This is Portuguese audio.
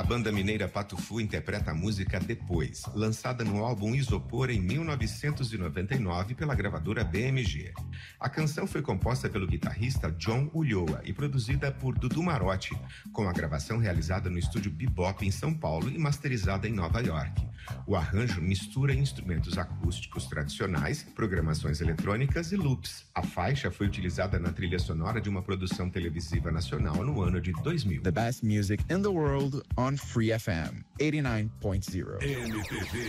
A banda mineira Pato Fu interpreta a música Depois, lançada no álbum Isopor em 1999 pela gravadora BMG. A canção foi composta pelo guitarrista John Ulloa e produzida por Dudu Marotti, com a gravação realizada no estúdio Bebop em São Paulo e masterizada em Nova York. O arranjo mistura instrumentos acústicos tradicionais, programações eletrônicas e loops. A faixa foi utilizada na trilha sonora de uma produção televisiva nacional no ano de 2000. The best music in the world on Free FM 89.0. MPB